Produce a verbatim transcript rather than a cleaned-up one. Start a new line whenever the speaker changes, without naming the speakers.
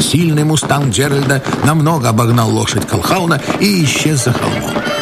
Сильный мустанг Джеральда намного обогнал лошадь Колхауна и исчез за холмом.